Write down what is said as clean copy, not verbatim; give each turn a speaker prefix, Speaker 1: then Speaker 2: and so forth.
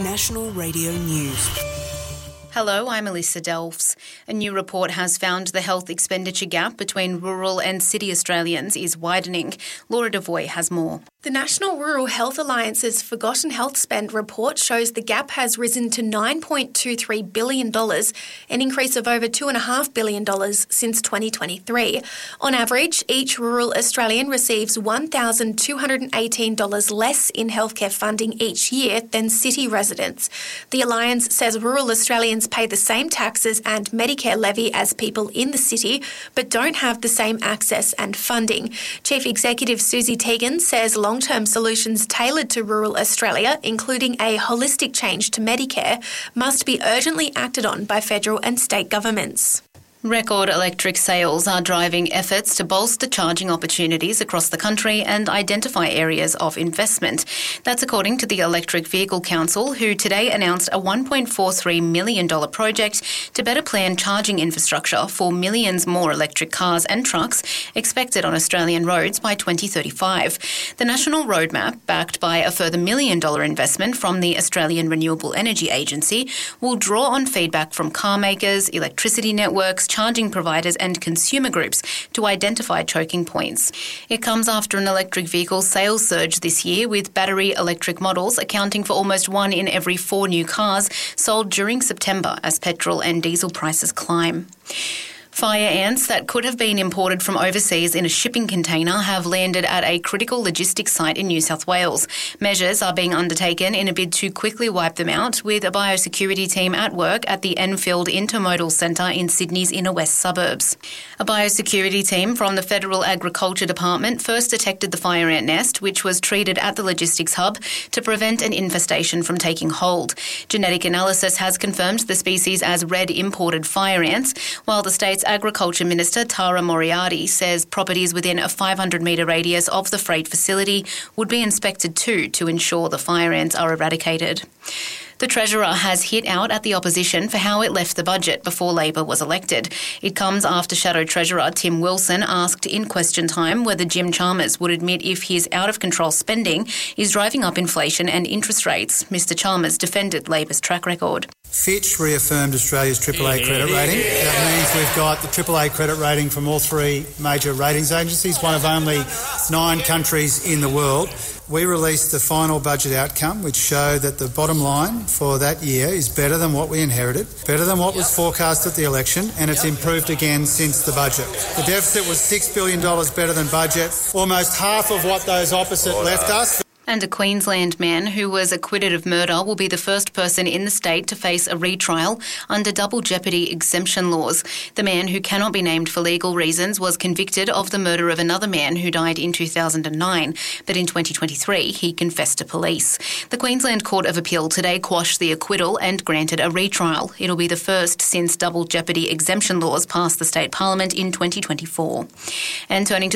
Speaker 1: National Radio News.
Speaker 2: Hello, I'm Alyssa Delfs. A new report has found the health expenditure gap between rural and city Australians is widening. Laura Devoy has more.
Speaker 3: The National Rural Health Alliance's Forgotten Health Spend report shows the gap has risen to $9.23 billion, an increase of over $2.5 billion since 2023. On average, each rural Australian receives $1,218 less in healthcare funding each year than city residents. The Alliance says rural Australians pay the same taxes and Medicare levy as people in the city, but don't have the same access and funding. Chief Executive Susie Teagan says long-term solutions tailored to rural Australia, including a holistic change to Medicare, must be urgently acted on by federal and state governments.
Speaker 2: Record electric sales are driving efforts to bolster charging opportunities across the country and identify areas of investment. That's according to the Electric Vehicle Council, who today announced a $1.43 million project to better plan charging infrastructure for millions more electric cars and trucks expected on Australian roads by 2035. The national roadmap, backed by a further $1 million investment from the Australian Renewable Energy Agency, will draw on feedback from car makers, electricity networks, charging providers and consumer groups to identify choking points. It comes after an electric vehicle sales surge this year, with battery electric models accounting for almost 1 in every 4 new cars sold during September as petrol and diesel prices climb. Fire ants that could have been imported from overseas in a shipping container have landed at a critical logistics site in New South Wales. Measures are being undertaken in a bid to quickly wipe them out, with a biosecurity team at work at the Enfield Intermodal Centre in Sydney's inner west suburbs. A biosecurity team from the Federal Agriculture Department first detected the fire ant nest, which was treated at the logistics hub to prevent an infestation from taking hold. Genetic analysis has confirmed the species as red imported fire ants, while the state's Agriculture Minister Tara Moriarty says properties within a 500-metre radius of the freight facility would be inspected too to ensure the fire ants are eradicated. The Treasurer has hit out at the opposition for how it left the budget before Labor was elected. It comes after Shadow Treasurer Tim Wilson asked in question time whether Jim Chalmers would admit if his out-of-control spending is driving up inflation and interest rates. Mr Chalmers defended Labor's track record.
Speaker 4: Fitch reaffirmed Australia's AAA credit rating. That means we've got the AAA credit rating from all 3 major ratings agencies, one of only 9 countries in the world. We released the final budget outcome, which showed that the bottom line for that year is better than what we inherited, better than what was forecast at the election, and it's improved again since the budget. The deficit was $6 billion better than budget, almost half of what those opposite left us.
Speaker 2: And a Queensland man who was acquitted of murder will be the first person in the state to face a retrial under double jeopardy exemption laws. The man, who cannot be named for legal reasons, was convicted of the murder of another man who died in 2009, but in 2023 he confessed to police. The Queensland Court of Appeal today quashed the acquittal and granted a retrial. It'll be the first since double jeopardy exemption laws passed the state parliament in 2024. And turning to